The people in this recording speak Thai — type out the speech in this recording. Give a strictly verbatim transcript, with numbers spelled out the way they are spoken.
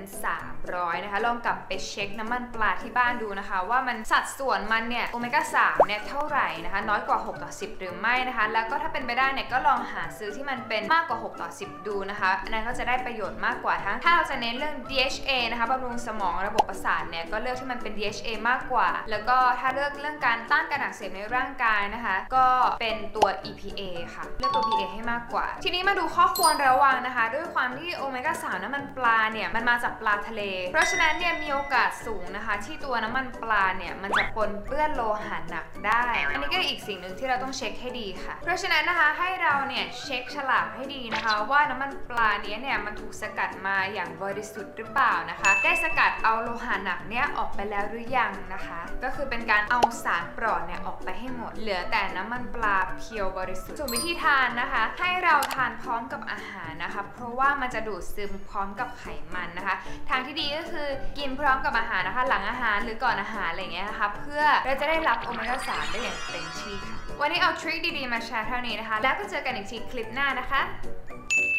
สามร้อยนะคะลองกลับไปเช็คน้ำมันปลาที่บ้านดูนะคะว่ามันสัดส่วนมันเนี่ยโอเมก้าสามเนี่ยเท่าไหร่นะคะน้อยกว่าหกต่อสิบหรือไม่นะคะแล้วก็ถ้าเป็นไปได้เนี่ยก็ลองหาซื้อที่มันเป็นมากกว่าหกต่อสิบดูนะคะอันนั้นก็จะได้ประโยชน์มากกว่าทั้งถ้าเราจะเน้นเรื่อง ดี เอช เอ นะคะบำรุงสมองระบบประสาทเนี่ยก็เลือกที่มันเป็น ดี เอช เอ มากกว่าแล้วก็ถ้าเลือกเรื่องการต้านการอักเสบในร่างกายนะคะก็เป็นตัว อี พี เอ ค่ะเลือกตัว พี เอ ให้มากกว่าทีนี้มาดูข้อควรระวังนะคะด้วยความที่โอเมก้าสามน้ำมันปลาเนี่ยมันมาจากปลาทะเลเพราะฉะนั้นเนี่ยมีโอกาสสูงนะคะที่ตัวน้ำมันปลาเนี่ยมันจะปนเปื้อนโลหะหนักได้อันนี้ก็อีกสิ่งหนึ่งที่เราต้องเช็คให้ดีค่ะเพราะฉะนั้นนะคะให้เราเนี่ยเช็คฉลากให้ดีนะคะว่าน้ำมันปลาเนี้ยเนี่ยมันถูกสกัดมาอย่างบริสุทธิ์หรือเปล่านะคะได้สกัดเอาโลหะหนักเนี้ยออกไปแล้วหรือยังนะคะก็คือเป็นการเอาสารปลอดเนี่ยออกไปให้หมดเหลือแต่น้ำมันปลาเพียวบริสุทธิ์ส่วนวิธีทานนะคะให้เราทานพร้อมกับอาหารนะคะเพราะว่ามันจะดูดซึมพร้อมกับไขมันนะคะทางที่ดีก็คือกินพร้อมกับอาหารนะคะหลังอาหารหรือก่อนอาหารอะไรอย่างเงี้ยนะคะเพื่อเราจะได้รับโอเมก้าสามได้อย่างเต็มที่ค่ะวันนี้เอาทริคดีๆมาแชร์เท่านี้นะคะแล้วก็เจอกันอีกทีคลิปหน้านะคะ